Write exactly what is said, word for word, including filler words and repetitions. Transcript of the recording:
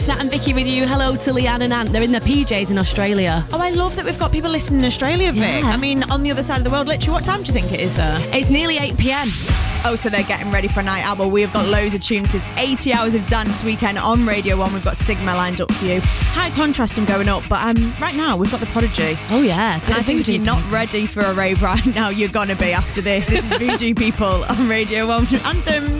Nat and Vicky with you. Hello to Leanne and Ant. They're in their P Js in Australia. Oh, I love that we've got people listening in Australia, Vic. Yeah. I mean, on the other side of the world. Literally, what time do you think it is there? It's nearly eight p.m. Oh, so they're getting ready for a night out. Well, we've got loads of tunes. There's eighty hours of dance weekend on Radio one. We've got Sigma lined up for you. High contrasting going up, but um, right now we've got the Prodigy. Oh, yeah. And I think if you're not ready for a rave right now, you're going to be after this. This is V G People on Radio one. Anthem.